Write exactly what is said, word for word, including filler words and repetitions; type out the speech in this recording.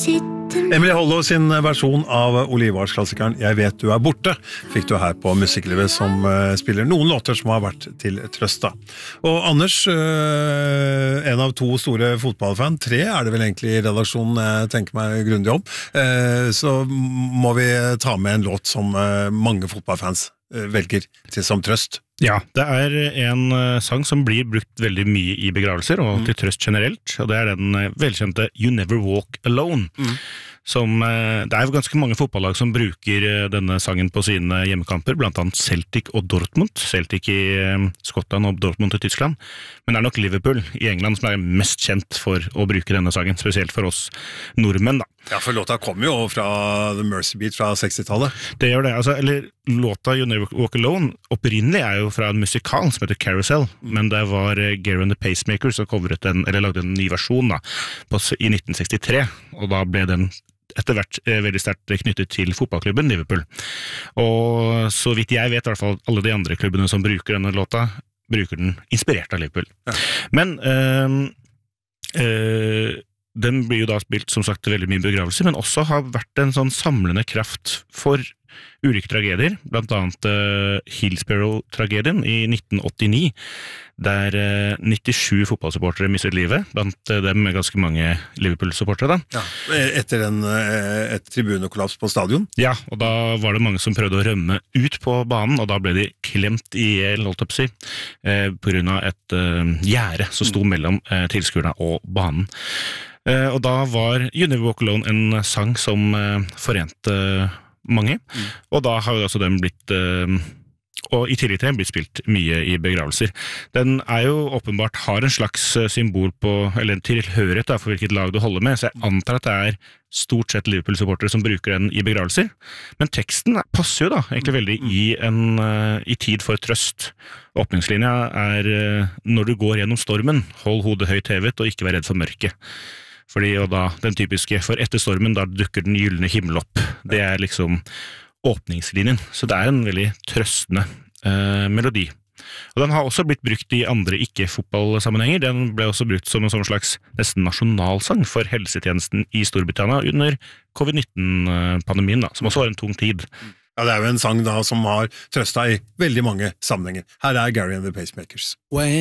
Emilie Hollo sin versjon av Olivars-klassikeren «Jeg vet du er borte» fikk du her på Musikklivet, som uh, spiller noen låter som har vært til trøst da. Og Anders, uh, en av to store fotballfan, tre er det vel egentlig i redaksjonen jeg tenker meg grundig om, uh, så må vi ta med en låt som uh, mange fotballfans uh, velger til som trøst. Ja, det er en uh, sang som blir brukt veldig mye i begravelser, og mm. til trøst generelt, og det er den uh, velkjente You Never Walk Alone, mm. som, uh, det er jo ganske mange fotballag som bruker uh, denne sangen på sine hjemmekamper, blant annet Celtic og Dortmund, Celtic i uh, Skottland og Dortmund i Tyskland, men det er nok Liverpool i England som er mest kjent for å bruke denne sangen, spesielt for oss nordmenn da. Ja, for låta kom jo fra The Mercy Beat fra sekstitallet. Det gjør det, altså, eller låta You Never Walk Alone opprinnelig er jo fra en musikal som heter Carousel, mm. men det var uh, Gary and the Pacemakers som coveret den, eller lagde en ny versjon da, på, i nitten sekstitre, og da ble den etter hvert eh, veldig sterkt knyttet til fotballklubben Liverpool. Og så vidt jeg vet, i hvert fall alle de andre klubbene som bruker denne låta, bruker den inspirert av Liverpool. Ja. Men øh, øh, den blir jo da spilt som sagt veldig mye begravelser, men også har vært en sånn samlende kraft for ulike tragedier, blant annet uh, Hillsborough-tragedien i nitten åttini, der uh, nittisju fotballsupportere mistet livet, blant uh, dem ganske mange Liverpool-supportere da. Ja, etter en, et tribunekollaps på stadion? Ja, og da var det mange som prøvde å rømme ut på banen, og da ble de klemt i holdt-opp-si, uh, på grunn av et uh, gjerde som sto mellom uh, tilskuerne og banen. Uh, og da var You Never Walk Alone en sang som uh, forente uh, mange, mm. og da har jo altså den blitt uh, og i tillegg til den blitt spilt mye i begravelser. Den er jo åpenbart har en slags symbol på, eller en tilhørighet da, for hvilket lag du holder med, så jeg antar at det er stort sett Liverpool-supportere som bruker den i begravelser, men teksten passer jo da egentlig veldig i, en, uh, i tid for trøst. Åpningslinja er uh, når du går gjennom stormen, hold hodet høyt hevet og ikke vær redd for mørket. Fordi, og da, den typiske, for etter stormen, da dukker den gyllene himmel opp. Det er liksom åpningslinjen, så det er en veldig trøstende eh, melodi. Og den har også blitt brukt i andre ikke-fotballsammenhenger. Den ble også brukt som en sånn slags nesten nasjonalsang for helsetjenesten i Storbritannia under covid nitten-pandemien, da, som også var en tung tid. Ja, det er jo en sang da som har trøstet i veldig mange sammenhenger. Her er Gary and the Pacemakers.